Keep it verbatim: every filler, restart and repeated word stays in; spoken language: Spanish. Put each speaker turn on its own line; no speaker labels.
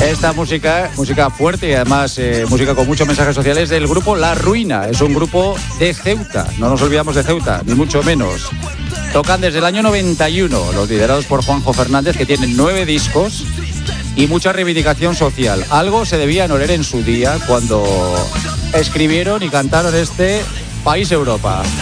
Esta música, música fuerte y además eh, música con muchos mensajes sociales del grupo La Ruina. Es un grupo de Ceuta, no nos olvidamos de Ceuta, ni mucho menos. Tocan desde el año noventa y uno, los liderados por Juanjo Fernández, que tienen nueve discos y mucha reivindicación social. Algo se debían oler en su día cuando escribieron y cantaron este País Europa.